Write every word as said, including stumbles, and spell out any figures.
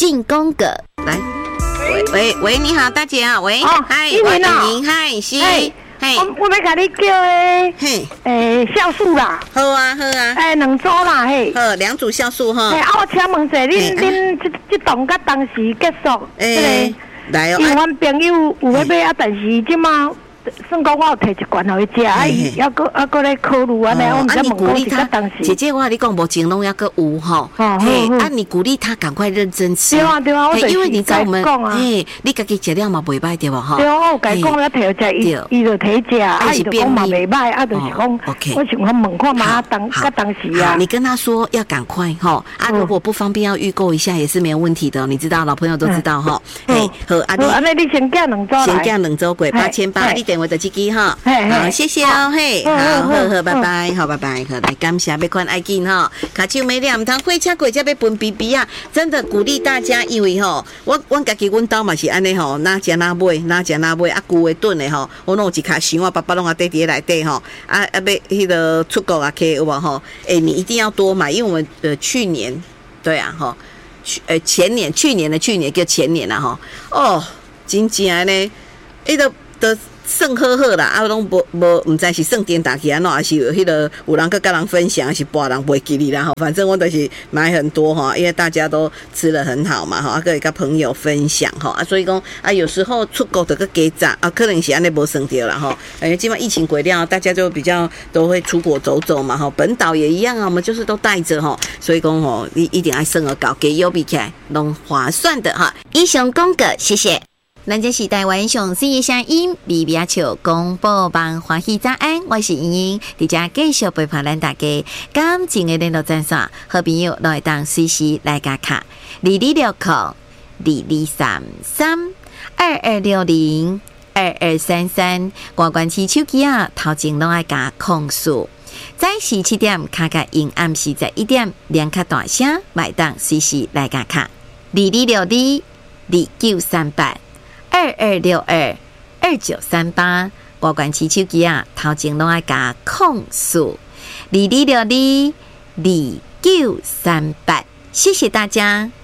进宫格。来，喂喂喂，你好，大姐啊，喂，嗨， 一鸣啊， 您嗨，是， 嘿，我我要甲你叫诶，嘿，诶，酵素啦， 好啊好啊， 诶，两组啦，嘿， 好，两组酵素哈， 嘿，啊，我请问一下，恁恁这这档甲当时结束， 诶，来哦， 因为阮朋友有要买啊，但是即马。算讲我有摕一罐互伊食，啊伊还阁还阁咧考虑安尼，我毋知问讲是甲当时。 姐姐，我你讲无情拢还阁有吼，嘿，啊你鼓励他赶快认真吃。 对啊对啊，我因为你知道我们， 嘿， 你家己食了嘛袂歹对无吼？ 对啊，我有甲伊讲了摕食，伊伊就摕食，啊伊就讲嘛袂歹，啊就是讲，我想讲问看嘛，当甲当时啊。 你跟他说要赶快吼，啊如果不方便要预购一下也是没有问题的，你知道老朋友都知道吼。嘿，好，啊你， 安尼你先寄两组来， 先寄两组过八千八，你电话就这支哈。好，谢谢哦，嘿，好，好好，拜拜，好，拜拜，好，来感谢，要看爱紧哈，卡手没了，唔通火车过才要分 B B 啊，真的鼓励大家，因为吼，我我家己阮兜嘛是安尼吼，哪食哪买，哪食哪买，啊，旧的炖的吼，我弄一卡箱，我爸爸弄啊底底内底吼，啊啊，要迄个出国啊，可以有无吼？诶，你一定要多买，因为我们呃去年，对啊，吼，去呃前年，去年的去年叫前年啦吼，哦，真正呢，迄个的。算好好啦，啊，拢无无，唔知是算颠打去安怎，还是有迄个有人去跟人分享，还是别人袂记哩啦吼。反正我就是买很多哈，因为大家都吃得很好嘛哈，啊，可以跟朋友分享哈啊，所以讲啊，有时候出国得个给炸啊，可能是安尼无算掉啦哈。哎，基本疫情过了，大家就比较都会出国走走嘛哈。本岛也一样啊，我们就是都带着哈，所以讲哦，你一定要算个搞给优比起来，拢划算的哈。英雄宫格，谢谢。咱这是台湾上新的声音，比比亚球公布帮欢喜早安，我是莹莹，伫遮继续陪伴咱大家。感情的联络专线，好朋友来当随时来加卡，二二六扣二二三三二二六零二二三三，挂关起手机啊，头前拢爱加控诉。早时七点卡卡因暗时在一点，连卡大声，买当随时来加卡，二二六二二九三八。二二六二二九三八，挂关起手机啊，头前拢爱加控诉二二六二二九三八，谢谢大家。